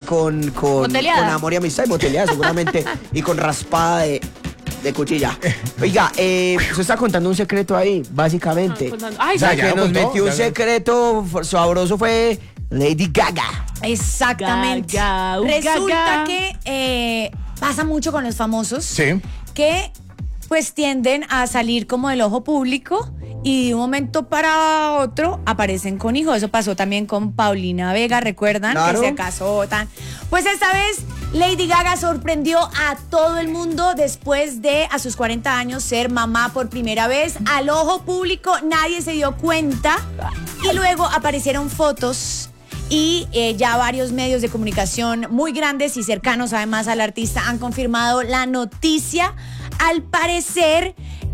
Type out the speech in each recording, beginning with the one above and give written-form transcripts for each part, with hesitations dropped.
con amor y amistad y moteleada seguramente y con raspada de cuchilla. Oiga, usted está contando un secreto ahí, básicamente. Ay, o sea, que nos metió un secreto sabroso fue Lady Gaga. Exactamente. Resulta que pasa mucho con los famosos que pues tienden a salir como del ojo público y de un momento para otro aparecen con hijos. Eso pasó también con Paulina Vega, ¿recuerdan? Claro. Que se casó tan. Pues esta vez Lady Gaga sorprendió a todo el mundo después de a sus 40 años ser mamá por primera vez al ojo público. Nadie se dio cuenta y luego aparecieron fotos y ya varios medios de comunicación muy grandes y cercanos además al artista han confirmado la noticia. Al parecer,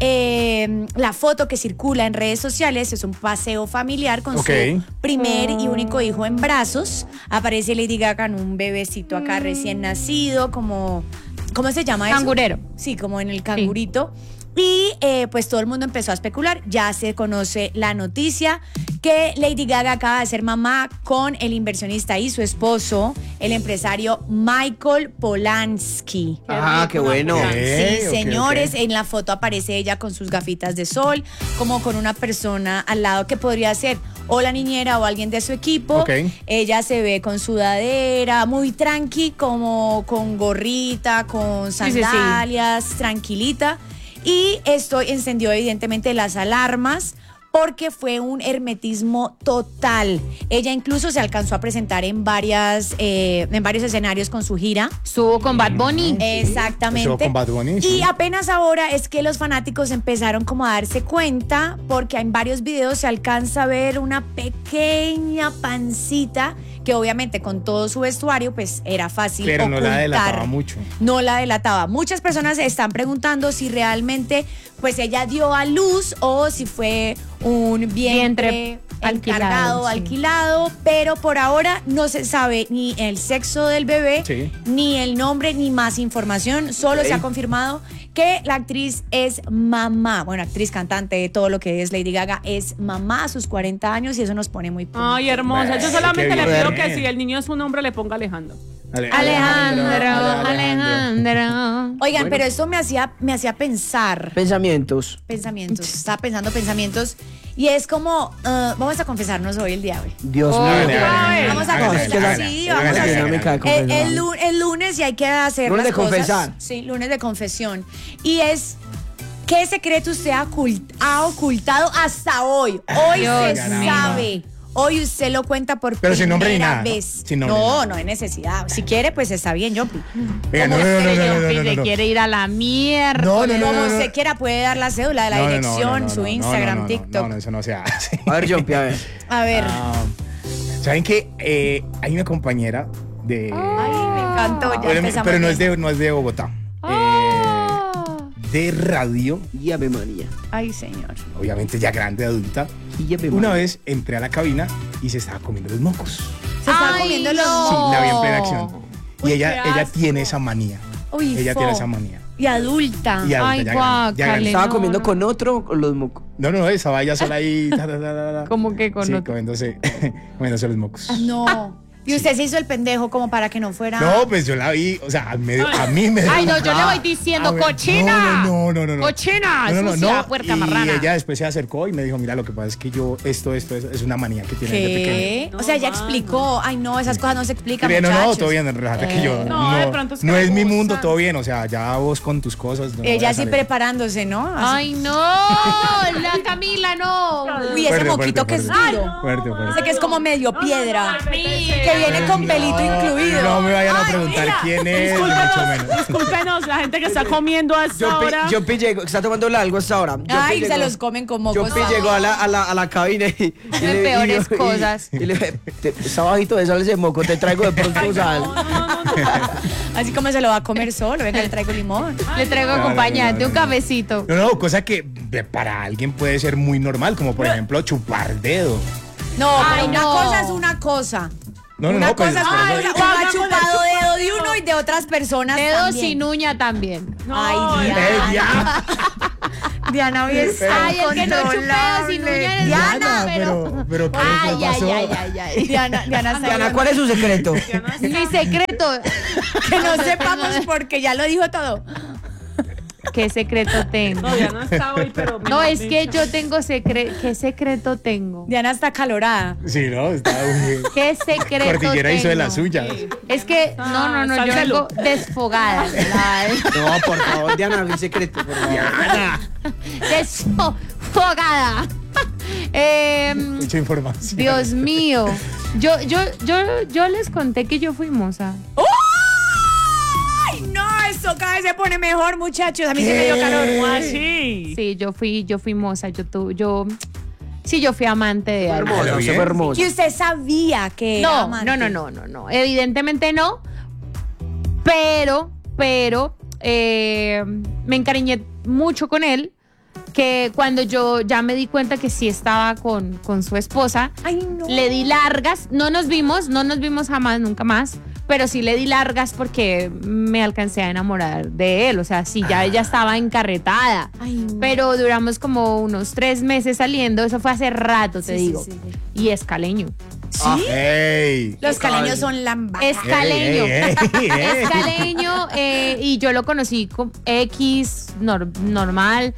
la foto que circula en redes sociales es un paseo familiar con su primer y único hijo en brazos. Aparece Lady Gaga en un bebecito acá recién nacido, como, ¿cómo se llama eso? Cangurero. Sí, como en el cangurito. Y pues todo el mundo empezó a especular, ya se conoce la noticia que Lady Gaga acaba de ser mamá con el inversionista y su esposo, el empresario Michael Polanski. Ah, qué bueno. Sí, señores, en la foto aparece ella con sus gafitas de sol, como con una persona al lado que podría ser o la niñera o alguien de su equipo. Ella se ve con sudadera, muy tranqui, como con gorrita, con sandalias, tranquilita. Y esto encendió evidentemente las alarmas porque fue un hermetismo total. Ella incluso se alcanzó a presentar en varios escenarios con su gira. Estuvo con Bad Bunny. Exactamente. Estuvo con Bad Bunny, y apenas ahora es que los fanáticos empezaron como a darse cuenta porque en varios videos se alcanza a ver una pequeña pancita que obviamente con todo su vestuario pues era fácil pero ocultar. no la delataba mucho. No la delataba. Muchas personas se están preguntando si realmente pues ella dio a luz o si fue un vientre encargado, alquilado, pero por ahora no se sabe ni el sexo del bebé, ni el nombre, ni más información. Solo se ha confirmado que la actriz es mamá. Bueno, actriz, cantante, todo lo que es Lady Gaga, es mamá a sus 40 años y eso nos pone muy punto. Ay, hermosa. Yo solamente le pido que si el niño es un hombre le ponga Alejandro. Alejandro. Oigan, pero esto me hacía pensar. Pensamientos. Estaba pensando pensamientos. Y es como, vamos a confesarnos hoy el día de hoy. Dios mío. Vamos a confesar. Sí, vamos a hacer. El lunes y hay que hacer lunes las de cosas. confesar. Sí, lunes de confesión. Y es, ¿qué secreto usted ha ocultado hasta hoy? Hoy se sabe. Hoy usted lo cuenta por pero sin nombre ni primera nada, vez. Sin nombre, no hay necesidad. Si quiere, pues está bien, Yopi. No. Se quiere ir a la mierda. Como usted quiera, puede dar la cédula de la dirección, su Instagram, TikTok. No, eso no se hace. A ver, Yopi, a ver. A ver. ¿Saben qué? Hay una compañera de... Ay, me encantó. Ya empezamos. Pero no es de Bogotá. De radio. Y Ave María. Ay, señor. Obviamente ya grande, adulta. Una vez entré a la cabina y se estaba comiendo los mocos. Se estaba comiendo los mocos. Sí, la vi en plena acción. Y ella tiene esa manía. Ella tiene esa manía. Y adulta. Ay, guácale. ¿Estaba comiendo con otro o los mocos? No, estaba ella sola ahí. ¿Cómo que con otro? Comiéndose los mocos. No. Y usted se hizo el pendejo como para que no fuera... No, pues yo la vi, o sea, a mí me... Ay, no, yo le voy diciendo, cochina. No. Cochina, sucia, puerca, marrana. Y ella después se acercó y me dijo, mira, lo que pasa es que yo, esto es una manía que tiene desde pequeño. O sea, ella explicó, ay no, esas cosas no se explican, muchachos. No, todo bien, relájate que yo, no es mi mundo, todo bien, o sea, ya vos con tus cosas. Ella sí preparándose, ¿no? Ay, no, la Camila, no. Uy, ese moquito que es duro. Fuerte. Ese que es como medio piedra. Que viene con pelito incluido. No me vayan a preguntar quién es, mucho menos. Discúlpenos, la gente que está comiendo a esta hora. Yopi llegó, está tomando algo hasta ahora. Ay, se los comen con mocos. Yopi llegó a la cabina y peores cosas. Y le está bajito de sal ese moco, te traigo de pronto sal. Así como se lo va a comer solo, venga, le traigo limón. Le traigo acompañante, un cafecito. No, cosa que para alguien puede ser muy normal, como por ejemplo chupar dedo. No, pero una cosa es una cosa. Una cosa es ha chupado dedo de uno y de otras personas dedo también. sin uña también. Ay, ya. Diana hoy está Ay, el que no chupeo sin uña eres Diana, pero ¿qué Ay, le ay, pasó? ay. Diana, ¿cuál es su secreto? Mi secreto. que no sepamos porque ya lo dijo todo. ¿Qué secreto tengo? No, ya no está hoy, pero... No, es que yo tengo ¿Qué secreto tengo? Diana está calorada. Sí, ¿no? Está muy... ¿Qué secreto Cordillera hizo de tengo? las suyas. Es que, no, yo Sáncelo. vengo desfogada. No, por favor, Diana, mi secreto, por favor. Desfogada. Mucha información. Dios mío. Yo les conté que yo fui moza. ¡Ay, no! Eso cada vez se pone mejor, muchachos. A mí se me dio calor. Sí. Sí, yo fui moza. Sí, yo fui amante de algo. Hermosa, Pero usted bien. fue hermosa. Y usted sabía que era amante. No. Evidentemente no. Pero, me encariñé mucho con él. Que cuando yo ya me di cuenta que sí estaba con su esposa, Ay, no. le di largas. No nos vimos jamás, nunca más. Pero sí le di largas porque me alcancé a enamorar de él. O sea, sí, ya ella estaba encarretada. Ay, no. Pero duramos como unos 3 meses saliendo. Eso fue hace rato, te digo. Sí. Y es caleño. ¿Sí? ¡Ey! Los caleños son lambas. Es caleño. Ey. Es caleño. Y yo lo conocí con X, normal.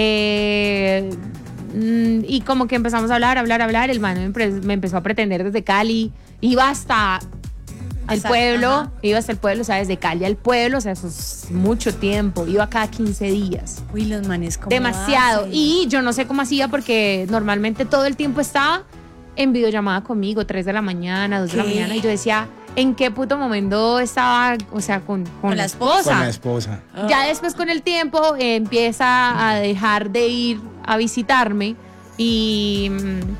Y como que empezamos a hablar. El man me empezó a pretender desde Cali. Iba hasta el pueblo. Ajá. Iba hasta el pueblo, o sea, desde Cali al pueblo. O sea, eso es mucho tiempo. Iba cada 15 días. Uy, los manes como Demasiado. Y yo no sé cómo hacía porque normalmente todo el tiempo estaba en videollamada conmigo, 3 de la mañana, 2 de la ¿Qué? mañana. Y yo decía, ¿en qué puto momento estaba, o sea, con la esposa? Con la esposa. Ya después con el tiempo empieza a dejar de ir a visitarme y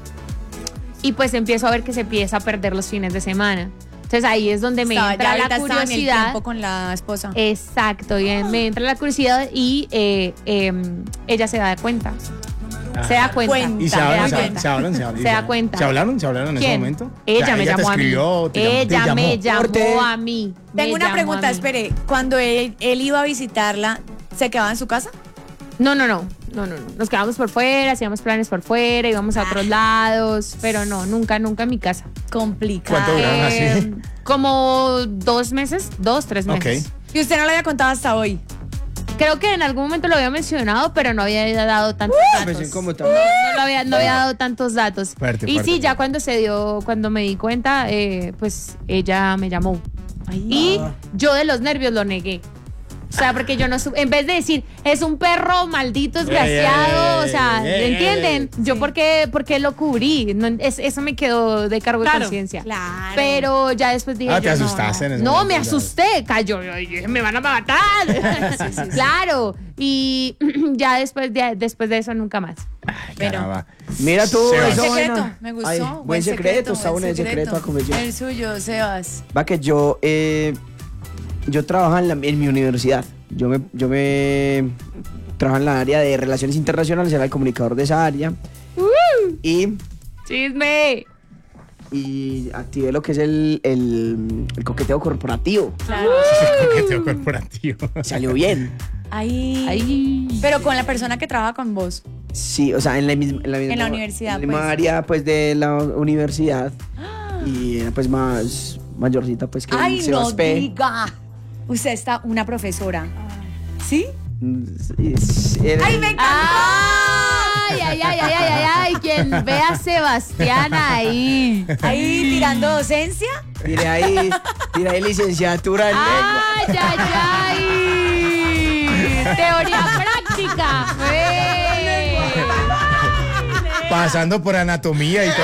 pues empiezo a ver que se empieza a perder los fines de semana. Entonces ahí es donde me entra la curiosidad. Tiempo con la esposa. Exacto, y me entra la curiosidad y ella se da cuenta. Se da cuenta. ¿Y se hablan? Se da cuenta. ¿Se hablaron en ese ¿Quién? momento? Ella O sea, me ella te llamó a mí. escribió, Ella me llamó Corte. a mí. Tengo Me una llamó pregunta, a mí. espere. Cuando él iba a visitarla, ¿se quedaba en su casa? No. Nos quedamos por fuera, hacíamos planes por fuera, íbamos a otros lados, pero no, nunca en mi casa. Complicado. ¿Cuánto duraron así? Como 2 meses, 3 meses. Ok. Y usted no lo había contado hasta hoy. Creo que en algún momento lo había mencionado, pero no había dado tantos Me datos. siento como No había dado tantos datos. Fuerte, y fuerte. sí, ya cuando me di cuenta, pues ella me llamó. Y yo de los nervios lo negué. O sea, porque yo no en vez de decir, es un perro maldito, desgraciado, o sea, ¿entienden? Yo porque lo cubrí, eso me quedó de cargo de Claro. conciencia. Claro. Pero ya después dije, Ah, te yo, asustaste en ese no, momento, me claro. asusté, cayó, me van a matar. Claro, y ya después de eso nunca más. Caramba. Mira tú, Sebas. eso, Buen secreto, vaina. me gustó. Ay, buen secreto, está bueno el secreto a convención. El suyo, Sebas. Va que yo trabajo en mi universidad. Yo me trabajo en la área de relaciones internacionales, era el comunicador de esa área. Y ¡Chisme! activé lo que es el coqueteo corporativo. Claro. Coqueteo corporativo. Salió bien. Ahí. Pero con la persona que trabaja con vos. Sí, o sea, en la misma universidad, en la misma pues. área pues de la universidad. Y era pues más mayorcita pues que Ay, el no Sebas P. diga. Usted está una profesora. ¿Sí? Era- ¡Ay, me encanta! Ay, quien ve a Sebastián ahí. Ahí tirando docencia. Tiré ahí licenciatura en lengua. Ay. Teoría práctica. Pasando por anatomía y todo.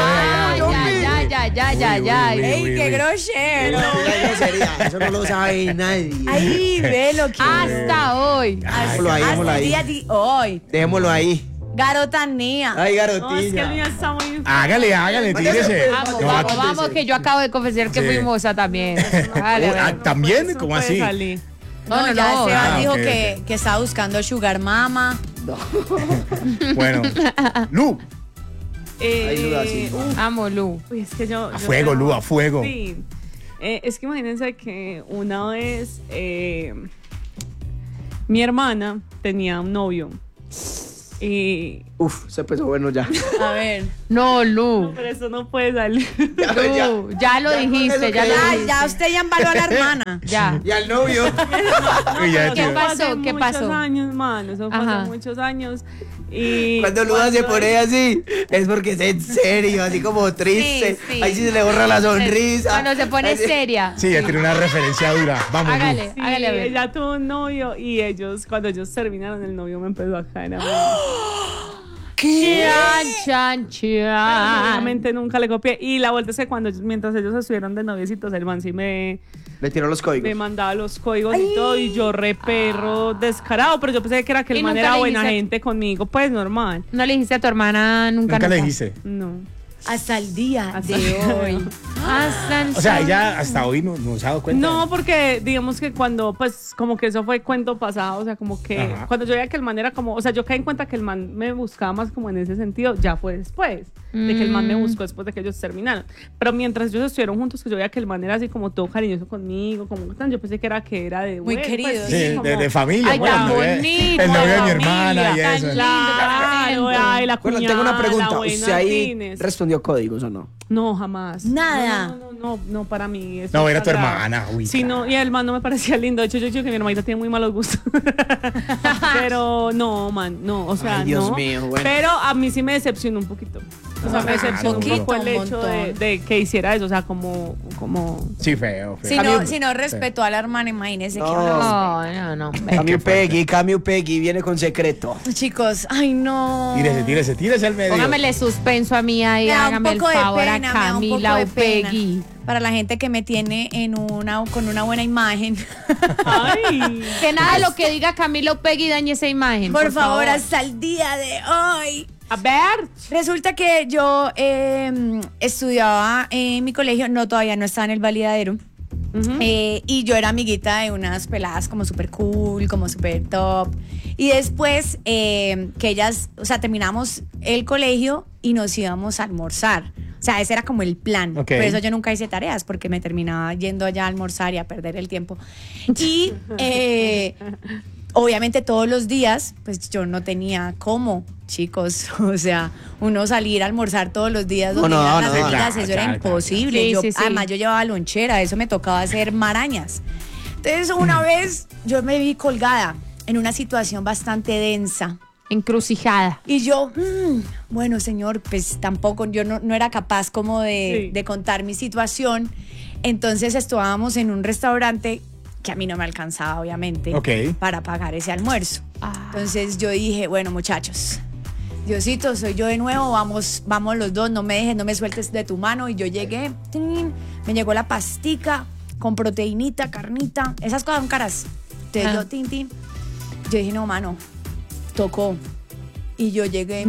Ay. Uy, ¡Ey, uy, qué uy. grosero! Eso no lo sabe nadie. ¡Ay, ve lo que! Hasta hoy. Dejémoslo ahí, dejémoslo Hasta el ahí. día de hoy. Dejémoslo ahí. Garotanía. Ay, No, es que el garotilla. niño está muy... Hágale, tírese. Vamos, que yo acabo de confesar que Sí. fui moza también. Vale, vale. ¿También? Eso ¿Cómo puede así? salir. No, ya no. Sebas Ah, dijo ok, que estaba buscando Sugar Mama. Bueno. Lu, Ahí duda, sí. Amo, Lu. Uy, es que yo a fuego, Lu, a fuego. Sí. Es que imagínense que una vez mi hermana tenía un novio. Y... Uf, se empezó bueno ya. A ver. No, Lu. Pero eso no puede salir. Lu, ya lo dijiste, ya lo dijiste. Ya usted ya embaló a la hermana. Ya. Y al novio. ¿Qué pasó? Hace ¿Qué pasó? muchos años, mano. Eso fue Ajá. hace muchos años. Y Cuando Luda se pone así, es porque es en serio, así como triste. Sí, sí. Ahí sí se le borra la sonrisa. Cuando se pone Así. seria. Sí, ya tiene una referencia dura. Vamos, Lu. Hágale, sí, hágale a ver. ella tuvo un novio y cuando ellos terminaron, el novio me empezó a caer a mí. Chan, chan, chan. Obviamente nunca le copié. Y la vuelta es que mientras ellos estuvieron de noviecitos, el man sí me Le tiró los códigos. mandaba los códigos y todo. Y yo re perro descarado. Pero yo pensé que era que ¿Y el man nunca era le buena dijiste- gente conmigo. Pues normal. No le dijiste a tu hermana nunca. Nunca le dijiste. No. Hasta el día Hasta de hoy. O sea, ella hasta hoy no se ha dado cuenta. No, porque digamos que cuando, pues, como que eso fue cuento pasado, o sea, como que Ajá. cuando yo veía que el man era como, o sea, yo caí en cuenta que el man me buscaba más como en ese sentido, ya fue después, de que el man me buscó después de que ellos terminaron. Pero mientras ellos estuvieron juntos, que yo veía que el man era así como todo cariñoso conmigo, como tan, yo pensé que era de Muy bueno, querido. pues, Sí, como- de familia. Ay, bueno, tan el novio- bonito. El novio de mi familia, hermana y tan eso. lindo. Claro, ay, la Bueno, cuñada, tengo una pregunta. la buena ¿Usted ahí Martínez. respondió códigos o no? No, jamás. Nada. No, para mí. Eso No, es era tu sagrado. hermana, uy, Sí, claro. no, y el man no me parecía lindo. De hecho, yo digo que mi hermanita tiene muy malos gustos. Pero no, man, no, o sea, Ay, Dios no. mío, bueno. Pero a mí sí me decepcionó un poquito. O sea, me decepcionó poquito, un poco el un hecho de, montón. de que hiciera eso. O sea, como Sí, feo, feo. Si no respetó a la hermana, imagínese que No, no. Camu Peggy viene con secreto. Chicos, ay no. Tírese al medio. Póngamele suspenso a mí ahí, Me da un hágame el poco de favor pena, a me da un Camila poco de pena. Upegui. Para la gente que me tiene con una buena imagen. ay. Que nada de lo que diga Camila Upegui dañe esa imagen. Por favor, hasta el día de hoy. A ver. Resulta que yo estudiaba en mi colegio, no, todavía no estaba en el validadero. Y yo era amiguita de unas peladas como súper cool, como súper top. Y después que ellas, o sea, terminamos el colegio y nos íbamos a almorzar. O sea, ese era como el plan. Ok. Por eso yo nunca hice tareas, porque me terminaba yendo allá a almorzar y a perder el tiempo. Y obviamente todos los días, pues yo no tenía cómo, chicos. O sea, uno salir a almorzar todos los días donde iban las amigas, claro, eso era claro, imposible. claro. Yo, Sí, sí, sí. Además, yo llevaba lonchera, eso me tocaba hacer marañas. Entonces, una vez yo me vi colgada en una situación bastante densa. Encrucijada. Y yo, bueno, señor, pues tampoco, yo no era capaz como Sí. de contar mi situación. Entonces estábamos en un restaurante que a mí no me alcanzaba, obviamente, Ok. para pagar ese almuerzo. Entonces yo dije, bueno, muchachos, Diosito, soy yo de nuevo, vamos los dos, no me sueltes de tu mano. Y yo llegué, ¡tin! Me llegó la pastica con proteinita, carnita, esas cosas son caras. Entonces yo, tin. Yo dije, no, mano, tocó. Y yo llegué,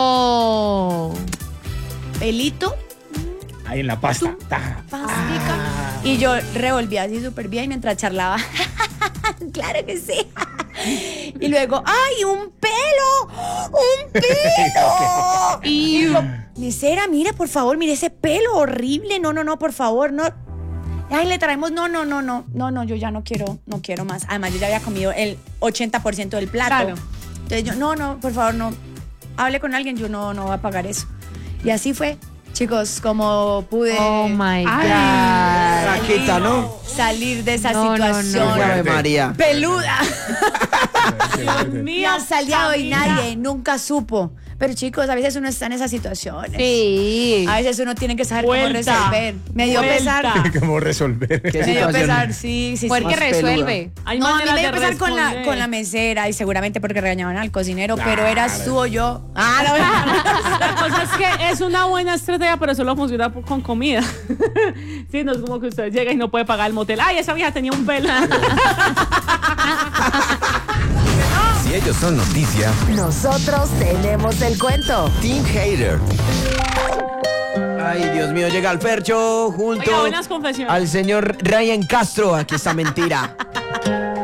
No. pelito, Ahí en la pasta. pastica. Y yo revolví así súper bien mientras charlaba. Claro que sí. Y luego, ¡ay, un pelo! ¡Un pelo! Y yo, mesera, mire, por favor, mire ese pelo horrible. No, por favor, no. Ay, le traemos, no, yo ya no quiero más. Además, yo ya había comido el 80% del plato. Claro. Entonces yo, no, por favor, no. Hable con alguien, yo no voy a pagar eso. Y así fue, chicos, como pude oh my God. Raquita, ¿no? salir de esa No, no, no. situación Ave María. peluda. Dios Y mío. hasta el día de hoy Camila. nadie nunca supo. Pero chicos, a veces uno está en esas situaciones. Sí. A veces uno tiene que saber Vuelta. cómo resolver. Me dio Vuelta. pesar. ¿Cómo resolver? ¿Qué Me dio situación? pesar, sí. Porque Más resuelve. Hay No, a mí maneras me dio de pesar responder. con la mesera y seguramente porque regañaban al cocinero, pero estuvo yo. La cosa es que es una buena estrategia, pero solo funciona con comida. Sí, no es como que usted llega y no puede pagar el motel. Ay, esa vieja tenía un pelo. Si ellos son noticia, Nosotros tenemos el cuento. Team Hater. Ay, Dios mío, llega el Fercho junto Oiga, buenas confesiones. al señor Ryan Castro. Aquí está mentira.